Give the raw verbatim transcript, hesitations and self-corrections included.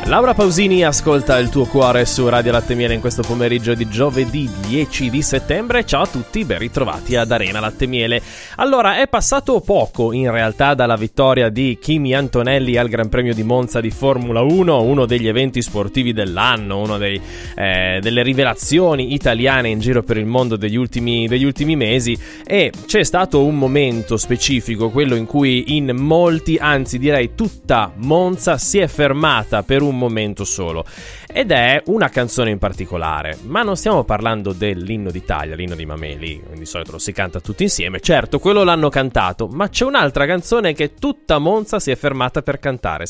Laura Pausini ascolta il tuo cuore su Radio Latte Miele in questo pomeriggio di giovedì dieci di settembre. Ciao a tutti, ben ritrovati ad Arena Latte Miele. Allora, è passato poco in realtà dalla vittoria di Kimi Antonelli al Gran Premio di Monza di Formula uno, uno degli eventi sportivi dell'anno, uno dei, eh, delle rivelazioni italiane in giro per il mondo degli ultimi, degli ultimi mesi, e c'è stato un momento specifico, quello in cui in molti, anzi direi tutta Monza, si è fermata per un momento solo, ed è una canzone in particolare. Ma non stiamo parlando dell'inno d'Italia, l'inno di Mameli, di solito lo si canta tutti insieme, certo quello l'hanno cantato, ma c'è un'altra canzone che tutta Monza si è fermata per cantare.